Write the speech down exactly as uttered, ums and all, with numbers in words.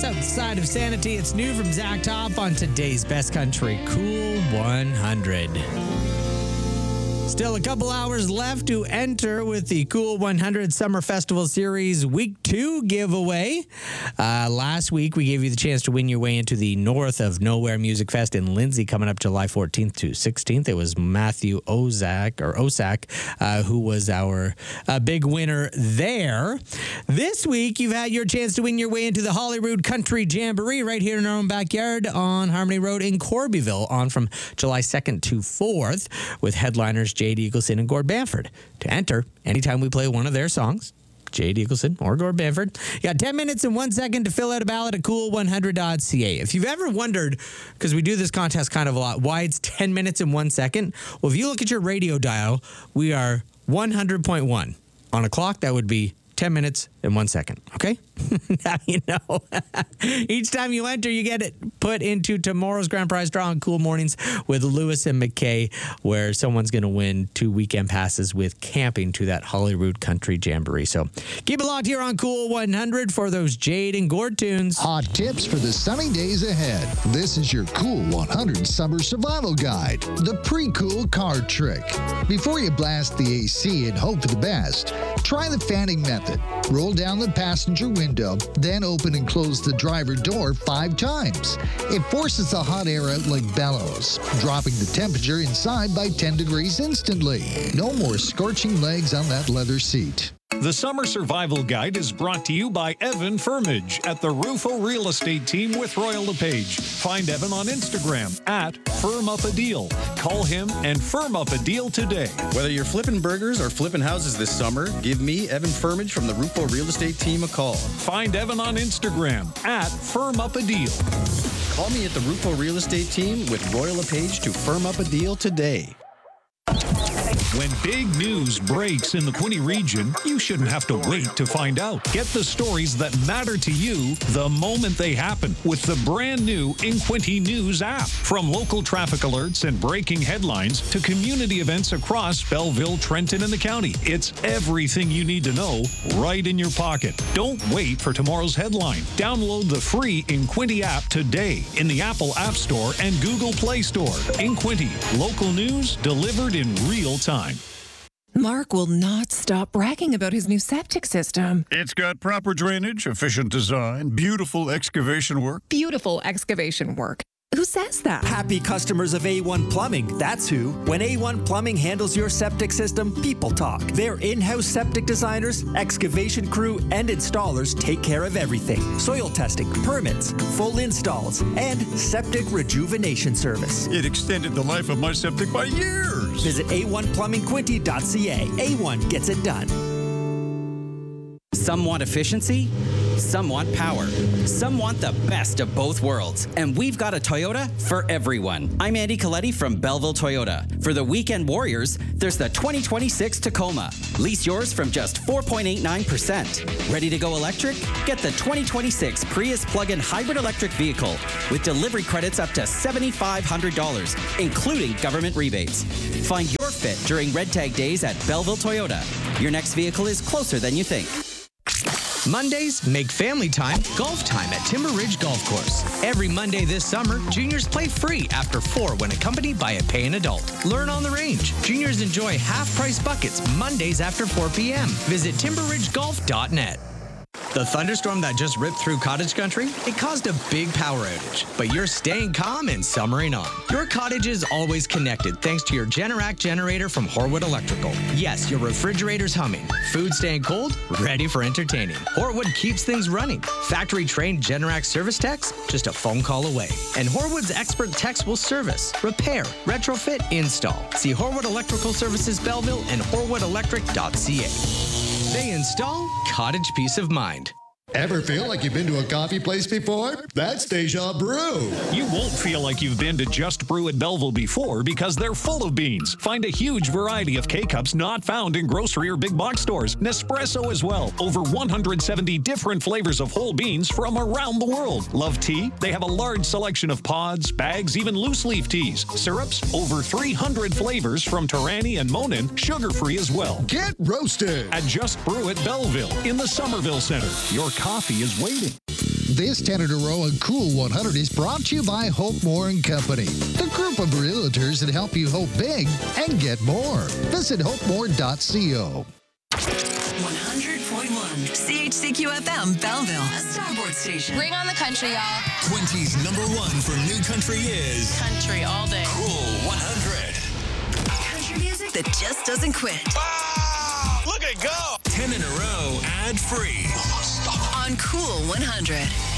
Outside of Sanity, it's new from Zach Top on today's Best Country Cool one hundred. Still a couple hours left to enter with the Cool one hundred Summer Festival Series Week two giveaway. Uh, last week, we gave you the chance to win your way into the North of Nowhere Music Fest in Lindsay coming up July fourteenth to sixteenth. It was Matthew Ozak, or Osak, uh, who was our uh, big winner there. This week, you've had your chance to win your way into the Holyrood Country Jamboree right here in our own backyard on Harmony Road in Corbyville on from July second to fourth with headliners Jade Eagleson and Gord Bamford. To enter, anytime we play one of their songs, Jade Eagleson or Gord Bamford, you got ten minutes and one second to fill out a ballot at cool one hundred dot c a. If you've ever wondered, because we do this contest kind of a lot, why it's ten minutes and one second, well, if you look at your radio dial, we are one hundred point one. On a clock, that would be ten minutes and one second, okay? Now you know. Each time you enter, you get it put into tomorrow's grand prize draw on Cool Mornings with Lewis and McKay, where someone's going to win two weekend passes with camping to that Holyrood Country Jamboree. So keep it locked here on Cool one hundred for those Jade and Gord tunes. Hot tips for the sunny days ahead. This is your Cool one hundred Summer Survival Guide, the pre-cool card trick. Before you blast the A C and hope for the best, try the fanning method. Roll down the passenger window, then open and close the driver door five times. It forces the hot air out like bellows, dropping the temperature inside by ten degrees instantly. No more scorching legs on that leather seat. The Summer Survival Guide is brought to you by Evan Firmage at the Rufo Real Estate Team with Royal LePage. Find Evan on Instagram at Firm Up a Deal. Call him and firm up a deal today. Whether you're flipping burgers or flipping houses this summer, give me, Evan Firmage from the Rufo Real Estate Team, a call. Find Evan on Instagram at Firm Up a Deal. Call me at the Rufo Real Estate Team with Royal LePage to firm up a deal today. When big news breaks in the Quinte region, you shouldn't have to wait to find out. Get the stories that matter to you the moment they happen with the brand new InQuinte News app. From local traffic alerts and breaking headlines to community events across Belleville, Trenton, and the county. It's everything you need to know right in your pocket. Don't wait for tomorrow's headline. Download the free InQuinte app today in the Apple App Store and Google Play Store. InQuinte, local news delivered in real time. Mark will not stop bragging about his new septic system. It's got proper drainage, efficient design, beautiful excavation work. Beautiful excavation work. Who says that? Happy customers of A one Plumbing, that's who. When A one Plumbing handles your septic system, people talk. Their in-house septic designers, excavation crew, and installers take care of everything. Soil testing, permits, full installs, and septic rejuvenation service. It extended the life of my septic by years. Visit A one plumbing quinte dot c a. A one gets it done. Some want efficiency, some want power, some want the best of both worlds. And we've got a Toyota for everyone. I'm Andy Coletti from Belleville Toyota. For the weekend warriors, there's the twenty twenty-six Tacoma. Lease yours from just four point eight nine percent. Ready to go electric? Get the twenty twenty-six Prius plug-in hybrid electric vehicle with delivery credits up to seven thousand five hundred dollars, including government rebates. Find your fit during Red Tag Days at Belleville Toyota. Your next vehicle is closer than you think. Mondays make family time golf time at Timber Ridge Golf Course. Every Monday this summer, juniors play free after four when accompanied by a paying adult. Learn on the range. Juniors enjoy half-price buckets Mondays after four p.m. Visit timber ridge golf dot net. The thunderstorm that just ripped through cottage country, it caused a big power outage, but you're staying calm and summering on. Your cottage is always connected thanks to your Generac generator from Horwood Electrical. Yes, your refrigerator's humming, food staying cold, ready for entertaining. Horwood keeps things running. Factory-trained Generac service techs, just a phone call away. And Horwood's expert techs will service, repair, retrofit, install. See Horwood Electrical Services Belleville and horwood electric dot c a. They install cottage peace of mind. Ever feel like you've been to a coffee place before? That's Deja Brew. You won't feel like you've been to Just Brew at Belleville before because they're full of beans. Find a huge variety of K-Cups not found in grocery or big box stores. Nespresso as well. Over one hundred seventy different flavors of whole beans from around the world. Love tea? They have a large selection of pods, bags, even loose leaf teas. Syrups? Over three hundred flavors from Torani and Monin. Sugar-free as well. Get roasted at Just Brew at Belleville in the Somerville Center. Your coffee is waiting. This ten in a row on Cool one hundred is brought to you by Hope More and Company, the group of realtors that help you hope big and get more. Visit hope more dot co. one hundred point one C H C Q F M, Belleville, a Starboard station. Bring on the country, y'all. twenty's number one for new country is Country all day. Cool one hundred. Country music that just doesn't quit. Wow! Look at it go! ten in a row, ad-free. On Cool one hundred.